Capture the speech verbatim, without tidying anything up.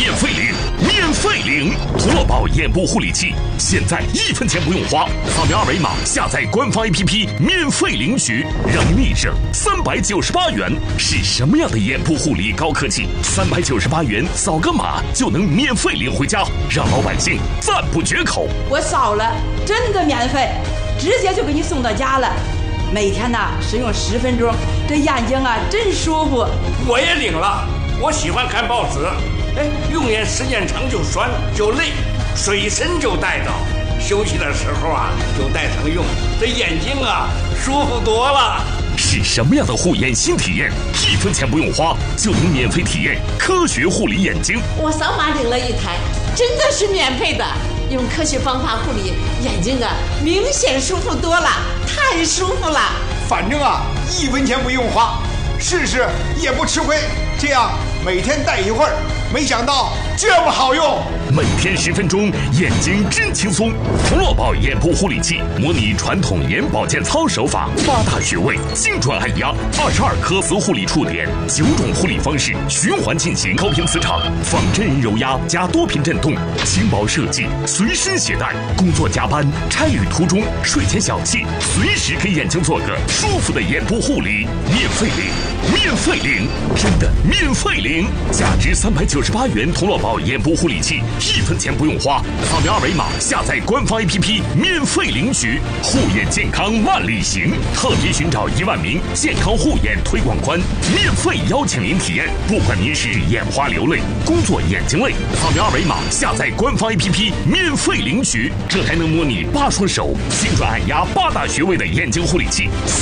免费领，免费领！童乐宝眼部护理器，现在一分钱不用花，扫描二维码下载官方 A P P， 免费领取，让你省三百九十八元。是什么样的眼部护理高科技？三百九十八元扫个码就能免费领回家，让老百姓赞不绝口。 我扫了，真的免费，直接就给你送到家了。每天呢使用十分钟，这眼睛啊真舒服。 我也领了，我喜欢看报纸，哎，用眼时间长就酸就累，水参就带着，休息的时候啊就带上用，这眼睛啊舒服多了。 是什么样的护眼新体验？一分钱不用花就能免费体验科学护理眼睛。 我扫码领了一台，真的是免费的。用科学方法护理眼睛啊，明显舒服多了，太舒服了。 反正啊，一分钱不用花，试试也不吃亏。这样每天戴一会儿，没想到这么好用。 每天十分钟，眼睛真轻松。童乐宝眼部护理器模拟传统眼保健操手法，八大穴位精准按压，二十二颗磁护理触点，九种护理方式循环进行，高频磁场仿真人揉压加多频震动，轻薄设计，随身携带。工作加班、差旅途中、睡前小憩，随时给眼睛做个舒服的眼部护理，免费领，免费领，真的免费领！价值三百九十八元童乐宝眼部护理器。一分钱不用花，扫描二维码下载官方 A P P， 免费领取。护眼健康万里行，特别寻找一万名健康护眼推广官，免费邀请您体验。不管您是眼花流泪、工作眼睛累，扫描二维码下载官方 A P P， 免费领取。这还能模拟八双手，精准按压八大穴位的眼睛护理器。